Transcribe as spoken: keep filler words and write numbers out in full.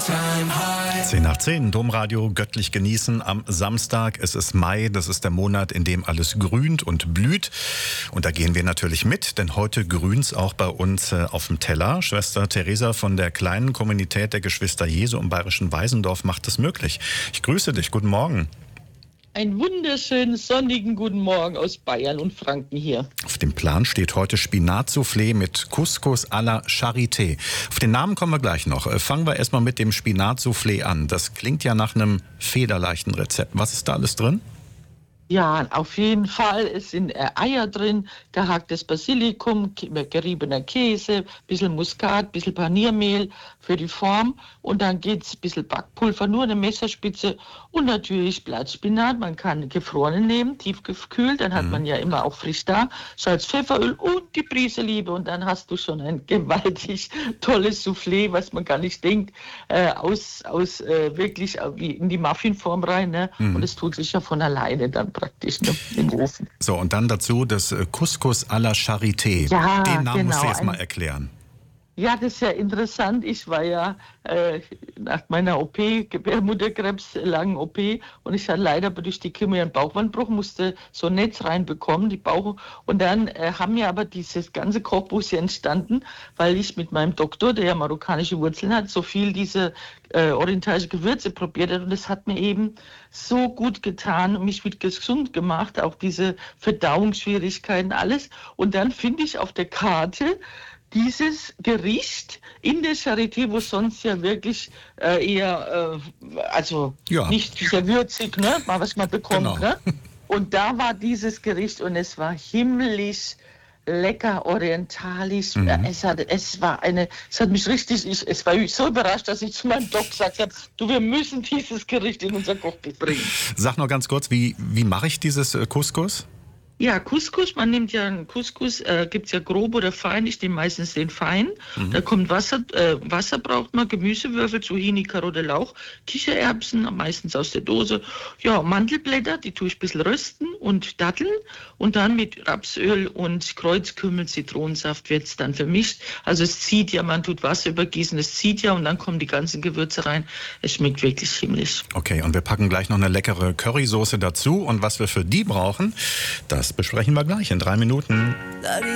zehn nach zehn, Domradio göttlich genießen am Samstag. Es ist Mai, das ist der Monat, in dem alles grünt und blüht. Und da gehen wir natürlich mit, denn heute grünt's auch bei uns äh, auf dem Teller. Schwester Theresa von der kleinen Kommunität der Geschwister Jesu im bayerischen Weisendorf macht es möglich. Ich grüße dich, guten Morgen. Einen wunderschönen sonnigen guten Morgen aus Bayern und Franken hier. Auf dem Plan steht heute Spinatsoufflé mit Couscous à la Charité. Auf den Namen kommen wir gleich noch. Fangen wir erstmal mit dem Spinatsoufflé an. Das klingt ja nach einem federleichten Rezept. Was ist da alles drin? Ja, auf jeden Fall. Es sind äh, Eier drin, gehacktes Basilikum, geriebener Käse, ein bisschen Muskat, ein bisschen Paniermehl für die Form. Und dann geht es ein bisschen Backpulver, nur eine Messerspitze und natürlich Blattspinat. Man kann gefrorenen nehmen, tiefgekühlt, dann hat mhm. man ja immer auch frisch da. Salz, Pfefferöl und die Prise Liebe. Und dann hast du schon ein gewaltig tolles Soufflé, was man gar nicht denkt, äh, aus, aus äh, wirklich wie in die Muffinform rein. Ne? Mhm. Und es tut sich ja von alleine dann praktisch ne, im Ofen. So, und dann dazu das Couscous à la Charité. Ja, Den Namen genau. musst du jetzt mal erklären. Ja, das ist ja interessant. Ich war ja äh, nach meiner O P, Gebärmutterkrebs, langen O P, und ich hatte leider durch die Chemie einen Bauchwandbruch, musste so ein Netz reinbekommen, die Bauch. Und dann äh, haben mir aber dieses ganze Kochbuch hier entstanden, weil ich mit meinem Doktor, der ja marokkanische Wurzeln hat, so viel diese äh, orientalische Gewürze probiert hat. Und das hat mir eben so gut getan und mich mit gesund gemacht, auch diese Verdauungsschwierigkeiten, alles. Und dann finde ich auf der Karte dieses Gericht in der Charité, wo sonst ja wirklich äh, eher, äh, also ja. nicht sehr würzig, ne, mal was man bekommt, genau. ne? Und da war dieses Gericht und es war himmlisch lecker, orientalisch. Mhm. Es, hat, es war eine, es hat mich richtig, ich, es war so überrascht, dass ich zu meinem Doc gesagt habe, du, wir müssen dieses Gericht in unser Kochbuch bringen. Sag noch ganz kurz, wie, wie mache ich dieses äh, Couscous? Ja, Couscous, man nimmt ja einen Couscous, äh, gibt es ja grob oder fein, ich nehme meistens den fein. Mhm. Da kommt Wasser, äh, Wasser braucht man, Gemüsewürfel, Zucchini, Karotte, Lauch, Kichererbsen, meistens aus der Dose. Ja, Mandelblätter, die tue ich ein bisschen rösten und Datteln und dann mit Rapsöl und Kreuzkümmel, Zitronensaft wird es dann vermischt. Also es zieht ja, man tut Wasser übergießen, es zieht ja und dann kommen die ganzen Gewürze rein. Es schmeckt wirklich himmlisch. Okay, und wir packen gleich noch eine leckere Currysoße dazu und was wir für die brauchen, das besprechen wir gleich in drei Minuten.